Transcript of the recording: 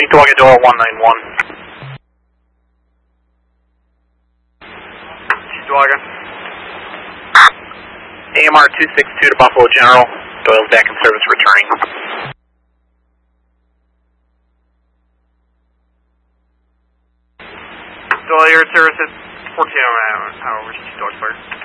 Chief Dog at Doyle 191. Chief Dog. AMR 262 to Buffalo General. Doyle's back in service returning. Doyle, you're in service at 14 hours, Chief Dog, clear.